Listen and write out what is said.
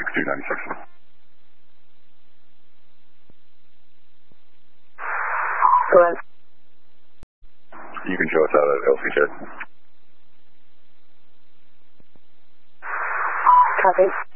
6296. Go ahead. You can show us out at LC Shed. Copy.